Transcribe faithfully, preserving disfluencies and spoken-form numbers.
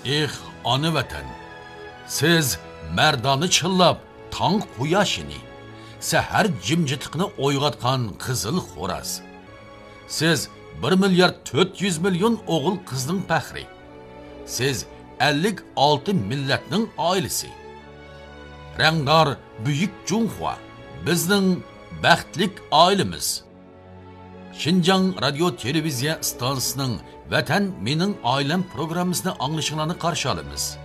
Eh, ana vatan. Siz merdani chillab, tong quyoshini, sahar jimjitiqni o'yg'atgan qizil xo'raz. Siz bir milyard to'rt yuz million o'g'il qizning faxri. Siz ellik olti millatning oilasi. Rangdor buyuk Junxua bizning baxtlik oilamiz. Xinjiang radio televiziya stansiyasining Vatan mening oilam programmasini anglashinglarni qarshi olamiz.